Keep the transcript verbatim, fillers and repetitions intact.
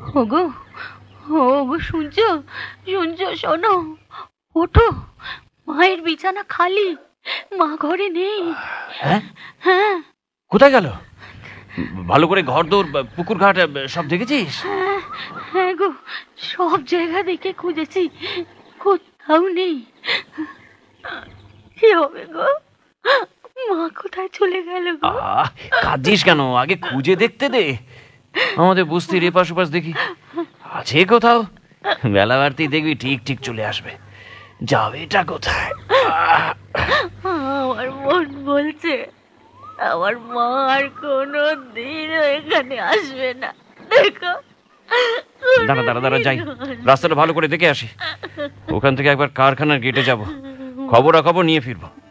ওগো ওগো, শুনছো শুনছো? শোনো, ওঠো, মায়ের বিছানা খালি, মা ঘরে নেই। হ্যাঁ? হ্যাঁ। কোথায় গেল? ভালো করে ঘর দৌড় পুকুর ঘাট সব দেখেছিস? হ্যাঁ হ্যাঁ গো, সব জায়গা দেখে খুঁজেছি, কোথাও নেই। কি হবে গো? মা কোথায় চলে গেল গো? আহ, কাঁদছিস কেন? আগে খুঁজে দেখতে দে। আমাদের বস্তির এপাশ ওপাশ দেখি, আছে কোথাও। বেলা বাড়তি দেখবি ঠিক ঠিক চলে আসবে। যাবেটা কোথায়? আমার মন বলছে আমার মা আর কোনো দিন এখানে আসবে না। দেখো, দাঁড়া দাঁড়া দাঁড়া, যাই, রাস্তাটা ভালো করে দেখে আসি। ওখান থেকে একবার কারখানার গেটে যাব, খবরাখবর নিয়ে ফিরবো।